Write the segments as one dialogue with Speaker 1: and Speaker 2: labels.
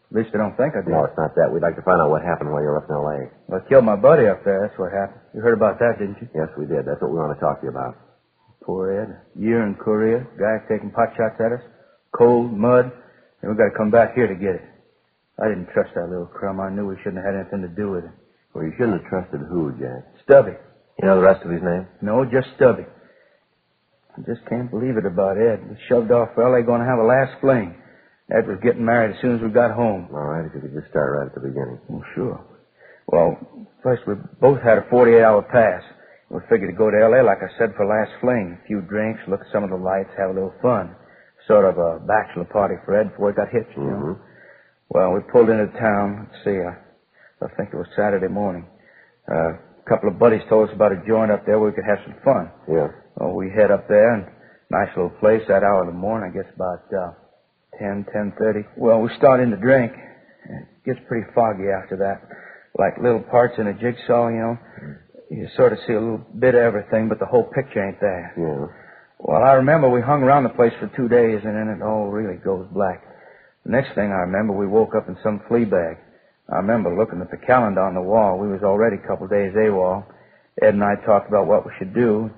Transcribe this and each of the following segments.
Speaker 1: At least I don't think I did.
Speaker 2: No, it's not that. We'd like to find out what happened while you were up in L.A.
Speaker 1: Well, I killed my buddy up there. That's what happened. You heard about that, didn't you?
Speaker 2: Yes, we did. That's what we want to talk to you about.
Speaker 1: Poor Ed. A year in Korea. Guys taking pot shots at us. Cold, mud. And we got to come back here to get it. I didn't trust that little crumb. I knew we shouldn't have had anything to do with it.
Speaker 2: Well, you shouldn't have trusted who, Jack?
Speaker 1: Stubby.
Speaker 2: You know the rest of his name?
Speaker 1: No, just Stubby. I just can't believe it about Ed. We shoved off for L.A. going to have a last fling. Ed was getting married as soon as we got home.
Speaker 2: All right, if you could just start right at the beginning.
Speaker 1: Oh, sure. Well, first we both had a 48-hour pass. We figured to go to L.A., like I said, for last fling. A few drinks, look at some of the lights, have a little fun. Sort of a bachelor party for Ed before he got hitched, you know. Well, we pulled into town. Let's see, I think it was Saturday morning. A couple of buddies told us about a joint up there where we could have some fun.
Speaker 2: Yeah.
Speaker 1: Well, we head up there, and nice little place that hour of the morning, I guess about 10:30. Well, we start in to drink. It gets pretty foggy after that. Like little parts in a jigsaw, you know. You sort of see a little bit of everything, but the whole picture ain't there.
Speaker 2: Yeah.
Speaker 1: Well, I remember we hung around the place for 2 days, and then it all really goes black. The next thing I remember, we woke up in some flea bag. I remember looking at the calendar on the wall. We was already a couple of days AWOL. Ed and I talked about what we should do.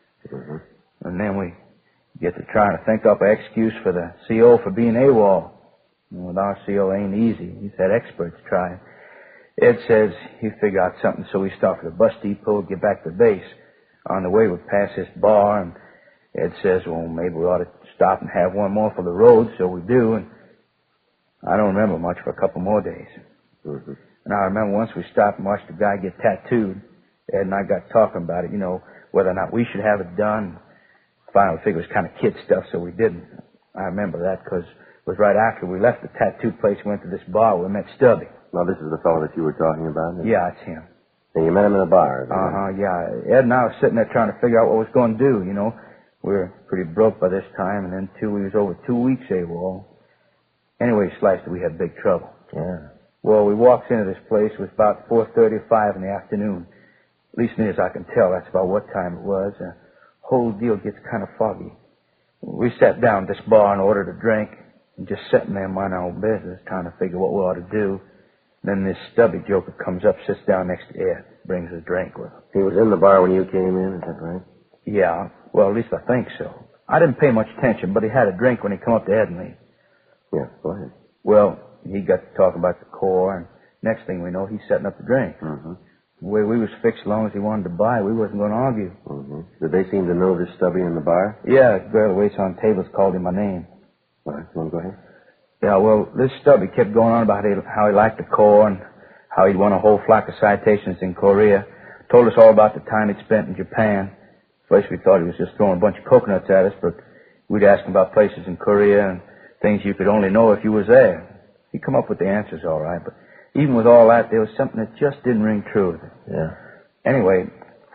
Speaker 1: And then we get to trying to think up an excuse for the CO for being AWOL. Well, our CO ain't easy. He's had experts try. Ed says he'll figure out something, so we stop at the bus depot, get back to base. On the way, we pass this bar, and Ed says, well, maybe we ought to stop and have one more for the road, so we do, and I don't remember much for a couple more days. And I remember once we stopped and watched a guy get tattooed. Ed and I got talking about it, you know, whether or not we should have it done. Finally, we figured it was kind of kid stuff, so we didn't. I remember that because it was right after we left the tattoo place and went to this bar where we met Stubby.
Speaker 2: Now, this is the fellow that you were talking about?
Speaker 1: Yeah, it's him.
Speaker 2: And you met him in a bar?
Speaker 1: Yeah. Ed and I were sitting there trying to figure out what we was going to do, you know. We were pretty broke by this time, and then, too, we was over 2 weeks AWOL. Anyway, sliced it, we had big trouble.
Speaker 2: Yeah.
Speaker 1: Well, we walked into this place. It was about 4:30 or 5 in the afternoon. At least near as I can tell, that's about what time it was. The whole deal gets kind of foggy. We sat down at this bar and ordered a drink, and just sitting there minding our own business, trying to figure what we ought to do. Then this Stubby joker comes up, sits down next to Ed, brings a drink with him.
Speaker 2: He was in the bar when you came in, is that right?
Speaker 1: Yeah, well, at least I think so. I didn't pay much attention, but he had a drink when he come up to Ed and me.
Speaker 2: Yeah, go ahead.
Speaker 1: Well, he got to talking about the Corps, and next thing we know, he's setting up the drink. The way we was fixed, as long as he wanted to buy, we wasn't going to argue.
Speaker 2: Did they seem to know this Stubby in the bar?
Speaker 1: Yeah, the girl who waits on tables called him my name.
Speaker 2: All right, go ahead.
Speaker 1: Yeah, well, this Stubby kept going on about how he liked the Corps and how he'd won a whole flock of citations in Korea. Told us all about the time he'd spent in Japan. First we thought he was just throwing a bunch of coconuts at us, but we'd ask him about places in Korea and things you could only know if you was there. He'd come up with the answers all right, but even with all that, there was something that just didn't ring true with it.
Speaker 2: Yeah.
Speaker 1: Anyway,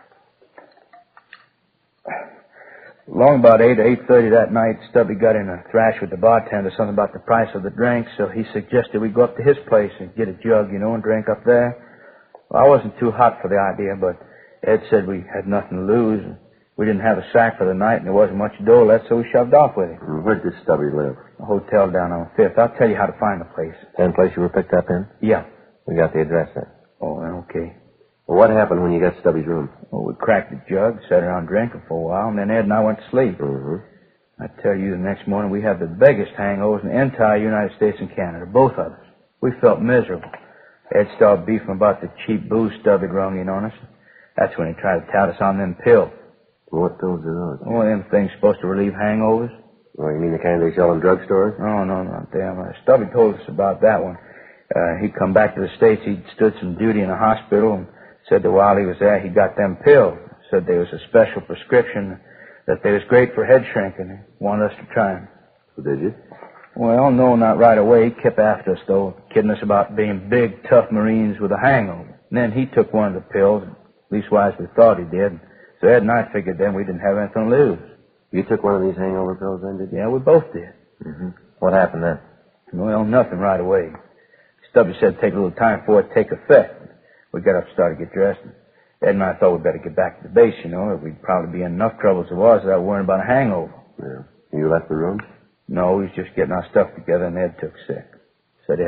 Speaker 1: long about 8 or 8:30 that night, Stubby got in a thrash with the bartender, something about the price of the drink, so he suggested we go up to his place and get a jug, you know, and drink up there. Well, I wasn't too hot for the idea, but Ed said we had nothing to lose. We didn't have a sack for the night, and there wasn't much dough left, so we shoved off with him.
Speaker 2: Where did Stubby live?
Speaker 1: A hotel down on 5th. I'll tell you how to find the place.
Speaker 2: Same place you were picked up in?
Speaker 1: Yeah.
Speaker 2: We got the address there.
Speaker 1: Oh, okay.
Speaker 2: Well, what happened when you got Stubby's room?
Speaker 1: Well, we cracked the jug, sat around drinking for a while, and then Ed and I went to sleep. I tell you, the next morning we had the biggest hangovers in the entire United States and Canada, both of us. We felt miserable. Ed started beefing about the cheap booze Stubby rung in on us. That's when he tried to tout us on them pills.
Speaker 2: What pills are those?
Speaker 1: Oh, them things supposed to relieve hangovers.
Speaker 2: Oh, you mean the kind they sell in drugstores?
Speaker 1: Oh, no, not them. Stubby told us about that one. He'd come back to the States. He'd stood some duty in a hospital and said that while he was there, he got them pills. Said there was a special prescription, that they was great for head shrinking. He wanted us to try them.
Speaker 2: So did you?
Speaker 1: Well, no, not right away. He kept after us, though, kidding us about being big, tough Marines with a hangover. And then he took one of the pills, leastwise we thought he did. So Ed and I figured then we didn't have anything to lose.
Speaker 2: You took one of these hangover pills then, did you?
Speaker 1: Yeah, we both did.
Speaker 2: What happened then?
Speaker 1: Well, nothing right away. Stubby said it'd take a little time for it to take effect. We got up and started to get dressed. Ed and I thought we'd better get back to the base, you know. We'd probably be in enough trouble as it was without worrying about a hangover.
Speaker 2: Yeah. You left the room?
Speaker 1: No, we was just getting our stuff together, and Ed took sick.